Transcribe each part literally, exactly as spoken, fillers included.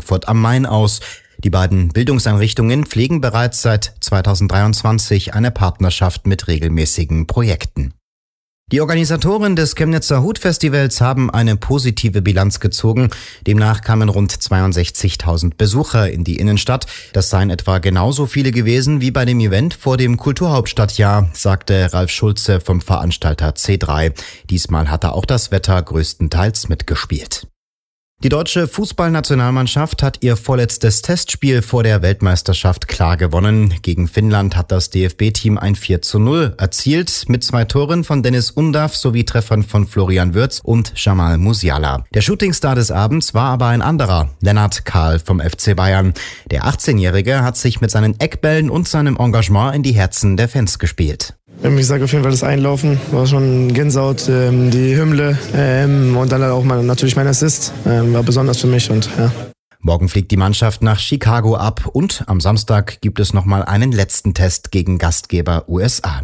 Frankfurt am Main aus. Die beiden Bildungseinrichtungen pflegen bereits seit zweitausenddreiundzwanzig eine Partnerschaft mit regelmäßigen Projekten. Die Organisatoren des Chemnitzer Hutfestivals haben eine positive Bilanz gezogen. Demnach kamen rund zweiundsechzigtausend Besucher in die Innenstadt. Das seien etwa genauso viele gewesen wie bei dem Event vor dem Kulturhauptstadtjahr, sagte Ralf Schulze vom Veranstalter C drei. Diesmal hatte auch das Wetter größtenteils mitgespielt. Die deutsche Fußballnationalmannschaft hat ihr vorletztes Testspiel vor der Weltmeisterschaft klar gewonnen. Gegen Finnland hat das D F B-Team ein vier zu null erzielt, mit zwei Toren von Dennis Undav sowie Treffern von Florian Wirtz und Jamal Musiala. Der Shootingstar des Abends war aber ein anderer, Lennart Kahl vom F C Bayern. Der achtzehnjährige hat sich mit seinen Eckbällen und seinem Engagement in die Herzen der Fans gespielt. Ich sage auf jeden Fall, das Einlaufen war schon Gänsehaut, ähm, die Hymne ähm, und dann auch mein, natürlich mein Assist ähm, war besonders für mich. Und ja. Morgen fliegt die Mannschaft nach Chicago ab und am Samstag gibt es nochmal einen letzten Test gegen Gastgeber U S A.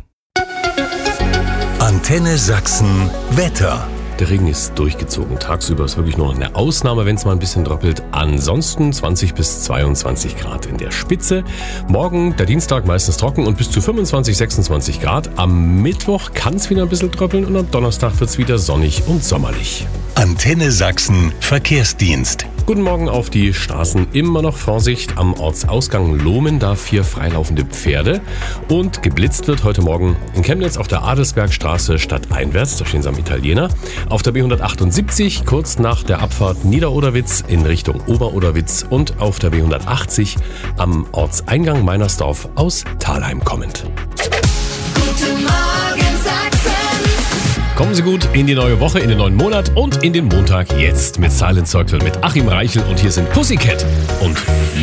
Antenne Sachsen Wetter. Der Regen ist durchgezogen. Tagsüber ist wirklich nur eine Ausnahme, wenn es mal ein bisschen droppelt. Ansonsten zwanzig bis zweiundzwanzig Grad in der Spitze. Morgen, der Dienstag, meistens trocken und bis zu fünfundzwanzig, sechsundzwanzig Grad. Am Mittwoch kann es wieder ein bisschen tröppeln und am Donnerstag wird es wieder sonnig und sommerlich. Antenne Sachsen Verkehrsdienst. Guten Morgen auf die Straßen. Immer noch Vorsicht am Ortsausgang Lohmen, da vier freilaufende Pferde. Und geblitzt wird heute Morgen in Chemnitz auf der Adelsbergstraße stadteinwärts, da stehen sie am Italiener. Auf der B hundertachtundsiebzig kurz nach der Abfahrt Niederoderwitz in Richtung Oberoderwitz und auf der B hundertachtzig am Ortseingang Meinersdorf aus Thalheim kommend. Guten Morgen Sachsen. Kommen Sie gut in die neue Woche, in den neuen Monat und in den Montag jetzt mit Silent Circle mit Achim Reichel und hier sind Pussycat und